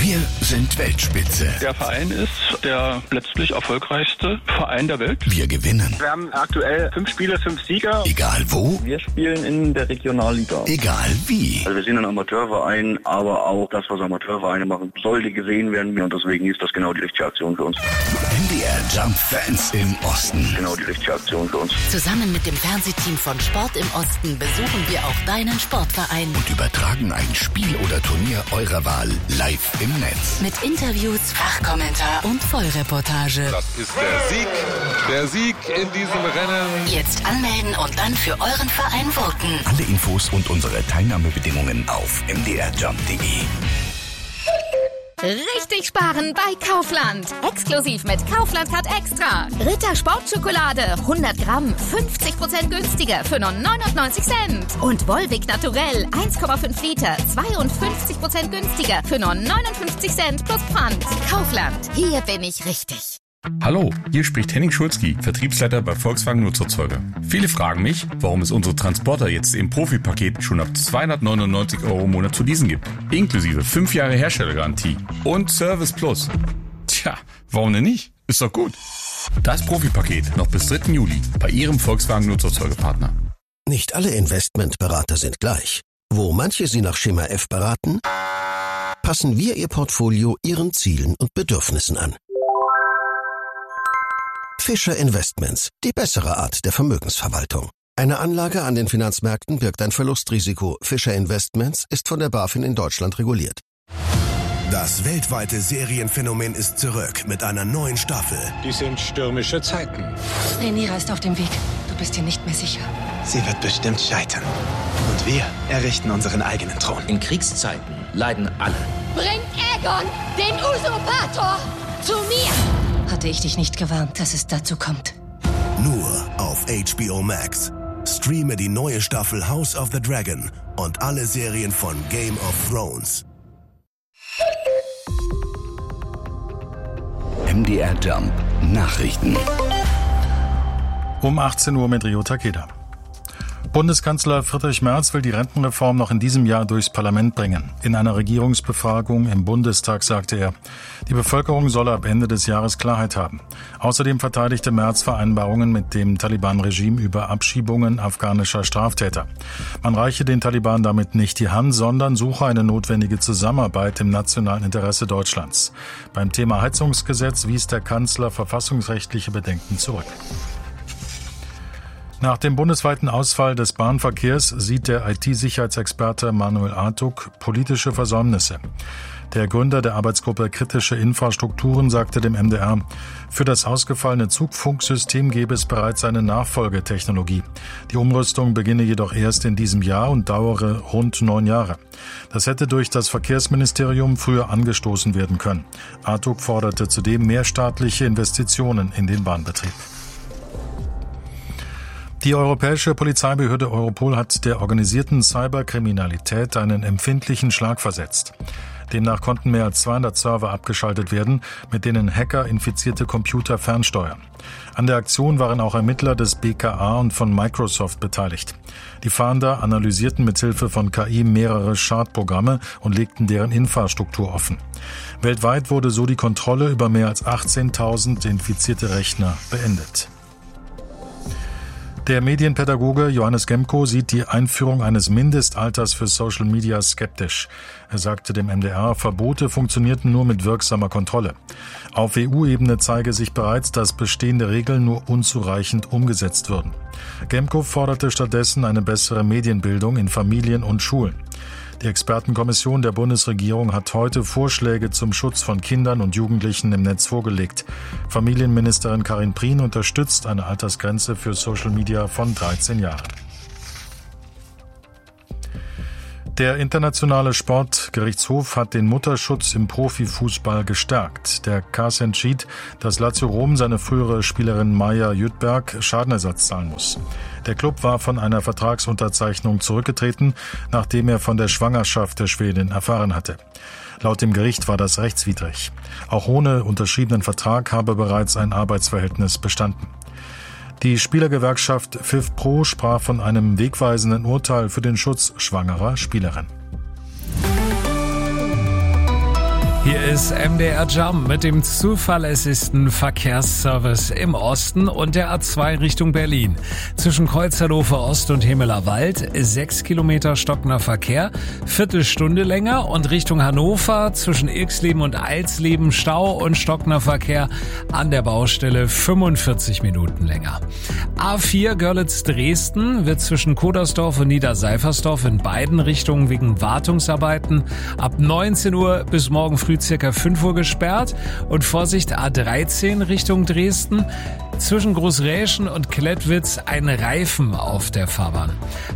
Wir sind Weltspitze. Der Verein ist der letztlich erfolgreichste Verein der Welt. Wir gewinnen. Wir haben aktuell 5 Spiele, 5 Sieger. Egal wo. Wir spielen in der Regionalliga. Egal wie. Also wir sind ein Amateurverein, aber auch das, was Amateurvereine machen, sollte gesehen werden. Und deswegen ist das genau die richtige Aktion für uns. MDR Jump Fans im Osten. Genau die richtige Aktion für uns. Zusammen mit dem Fernsehteam von Sport im Osten besuchen wir auch deinen Sportverein. Und übertragen ein Spiel oder Turnier eurer Wahl live im Netz. Mit Interviews, Fachkommentar und Vollreportage. Das ist der Sieg in diesem Rennen. Jetzt anmelden und dann für euren Verein voten. Alle Infos und unsere Teilnahmebedingungen auf mdrjump.de. Richtig sparen bei Kaufland. Exklusiv mit Kaufland Card Extra. Ritter Sportschokolade 100 Gramm 50% günstiger für nur 99 Cent. Und Volvic Naturell 1,5 Liter 52% günstiger für nur 59 Cent plus Pfand. Kaufland, hier bin ich richtig. Hallo, hier spricht Henning Schulzki, Vertriebsleiter bei Volkswagen Nutzerzeuger. Viele fragen mich, warum es unsere Transporter jetzt im Profi-Paket schon ab 299 € im Monat zu leasen gibt. Inklusive 5 Jahre Herstellergarantie und Service Plus. Tja, warum denn nicht? Ist doch gut. Das Profi-Paket noch bis 3. Juli bei Ihrem Volkswagen Nutzerzeugerpartner. Nicht alle Investmentberater sind gleich. Wo manche Sie nach Schema F beraten, passen wir Ihr Portfolio Ihren Zielen und Bedürfnissen an. Fischer Investments, die bessere Art der Vermögensverwaltung. Eine Anlage an den Finanzmärkten birgt ein Verlustrisiko. Fischer Investments ist von der BaFin in Deutschland reguliert. Das weltweite Serienphänomen ist zurück mit einer neuen Staffel. Die sind stürmische Zeiten. Rhaenyra ist auf dem Weg. Du bist dir nicht mehr sicher. Sie wird bestimmt scheitern. Und wir errichten unseren eigenen Thron. In Kriegszeiten leiden alle. Bringt Aegon, den Usurpator, zu mir! Hatte ich dich nicht gewarnt, dass es dazu kommt. Nur auf HBO Max. Streame die neue Staffel House of the Dragon und alle Serien von Game of Thrones. MDR Jump Nachrichten. Um 18 Uhr mit Rio Takeda. Bundeskanzler Friedrich Merz will die Rentenreform noch in diesem Jahr durchs Parlament bringen. In einer Regierungsbefragung im Bundestag sagte er, die Bevölkerung solle ab Ende des Jahres Klarheit haben. Außerdem verteidigte Merz Vereinbarungen mit dem Taliban-Regime über Abschiebungen afghanischer Straftäter. Man reiche den Taliban damit nicht die Hand, sondern suche eine notwendige Zusammenarbeit im nationalen Interesse Deutschlands. Beim Thema Heizungsgesetz wies der Kanzler verfassungsrechtliche Bedenken zurück. Nach dem bundesweiten Ausfall des Bahnverkehrs sieht der IT-Sicherheitsexperte Manuel Artuk politische Versäumnisse. Der Gründer der Arbeitsgruppe Kritische Infrastrukturen sagte dem MDR, für das ausgefallene Zugfunksystem gäbe es bereits eine Nachfolgetechnologie. Die Umrüstung beginne jedoch erst in diesem Jahr und dauere rund 9 Jahre. Das hätte durch das Verkehrsministerium früher angestoßen werden können. Artuk forderte zudem mehr staatliche Investitionen in den Bahnbetrieb. Die europäische Polizeibehörde Europol hat der organisierten Cyberkriminalität einen empfindlichen Schlag versetzt. Demnach konnten mehr als 200 Server abgeschaltet werden, mit denen Hacker infizierte Computer fernsteuern. An der Aktion waren auch Ermittler des BKA und von Microsoft beteiligt. Die Fahnder analysierten mithilfe von KI mehrere Schadprogramme und legten deren Infrastruktur offen. Weltweit wurde so die Kontrolle über mehr als 18.000 infizierte Rechner beendet. Der Medienpädagoge Johannes Gemko sieht die Einführung eines Mindestalters für Social Media skeptisch. Er sagte dem MDR, Verbote funktionierten nur mit wirksamer Kontrolle. Auf EU-Ebene zeige sich bereits, dass bestehende Regeln nur unzureichend umgesetzt würden. Gemko forderte stattdessen eine bessere Medienbildung in Familien und Schulen. Die Expertenkommission der Bundesregierung hat heute Vorschläge zum Schutz von Kindern und Jugendlichen im Netz vorgelegt. Familienministerin Karin Prien unterstützt eine Altersgrenze für Social Media von 13 Jahren. Der Internationale Sportgerichtshof hat den Mutterschutz im Profifußball gestärkt. Der CAS entschied, dass Lazio Rom seine frühere Spielerin Maja Jüttberg Schadenersatz zahlen muss. Der Klub war von einer Vertragsunterzeichnung zurückgetreten, nachdem er von der Schwangerschaft der Schwedin erfahren hatte. Laut dem Gericht war das rechtswidrig. Auch ohne unterschriebenen Vertrag habe bereits ein Arbeitsverhältnis bestanden. Die Spielergewerkschaft FIFPro sprach von einem wegweisenden Urteil für den Schutz schwangerer Spielerinnen. Hier ist MDR Jump mit dem zuverlässigsten Verkehrsservice im Osten und der A2 Richtung Berlin. Zwischen Kreuz Hannover Ost und Hemeler Wald 6 Kilometer stockender Verkehr, Viertelstunde länger, und Richtung Hannover zwischen Ilksleben und Alsleben Stau und stockender Verkehr an der Baustelle 45 Minuten länger. A4 Görlitz-Dresden wird zwischen Kodersdorf und Niederseifersdorf in beiden Richtungen wegen Wartungsarbeiten ab 19 Uhr bis morgen früh circa 5 Uhr gesperrt. Und Vorsicht, A13 Richtung Dresden. Zwischen Großräschen und Klettwitz ein Reifen auf der Fahrbahn.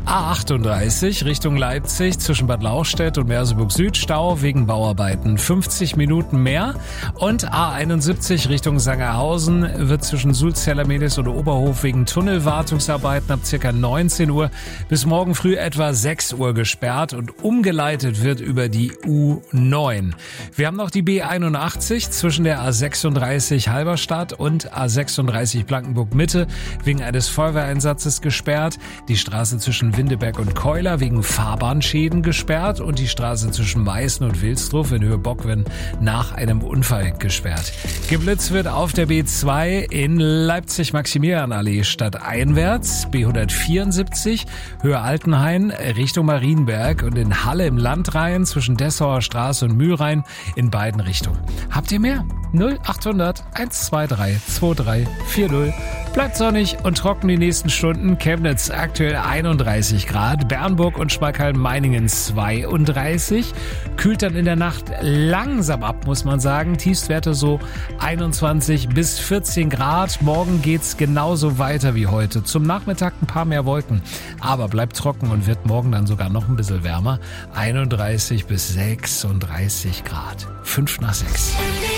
A38 Richtung Leipzig zwischen Bad Lauchstädt und Merseburg Süd Stau wegen Bauarbeiten 50 Minuten mehr. Und A71 Richtung Sangerhausen wird zwischen Sulzheller-Medis und Oberhof wegen Tunnelwartungsarbeiten ab ca. 19 Uhr bis morgen früh etwa 6 Uhr gesperrt und umgeleitet wird über die U9. Wir haben noch die B81 zwischen der A36 Halberstadt und A36 Blankenburg-Mitte wegen eines Feuerwehreinsatzes gesperrt, die Straße zwischen Windeberg und Keuler wegen Fahrbahnschäden gesperrt und die Straße zwischen Meißen und Wilsdruff in Höhe Bockwin nach einem Unfall gesperrt. Geblitzt wird auf der B2 in Leipzig-Maximilianallee stadteinwärts, B174 Höhe Altenhain Richtung Marienberg und in Halle im Landrhein zwischen Dessauer Straße und Mühlrhein in beiden Richtungen. Habt ihr mehr? 0800 123 23 40. Bleibt sonnig und trocken die nächsten Stunden. Chemnitz aktuell 31 Grad, Bernburg und Schmalkalden-Meiningen 32. Kühlt dann in der Nacht langsam ab, muss man sagen. Tiefstwerte so 21 bis 14 Grad. Morgen geht's genauso weiter wie heute. Zum Nachmittag ein paar mehr Wolken, aber bleibt trocken und wird morgen dann sogar noch ein bisschen wärmer. 31 bis 36 Grad. 5 nach 6.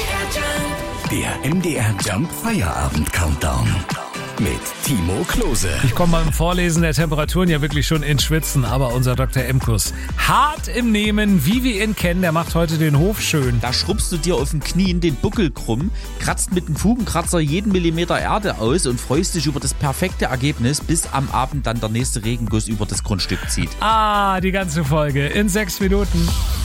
Der MDR Jump Feierabend Countdown mit Timo Klose. Ich komme beim Vorlesen der Temperaturen ja wirklich schon ins Schwitzen, aber unser Dr. Emkus, hart im Nehmen, wie wir ihn kennen, der macht heute den Hof schön. Da schrubbst du dir auf den Knien den Buckel krumm, kratzt mit dem Fugenkratzer jeden Millimeter Erde aus und freust dich über das perfekte Ergebnis, bis am Abend dann der nächste Regenguss über das Grundstück zieht. Die ganze Folge in 6 Minuten.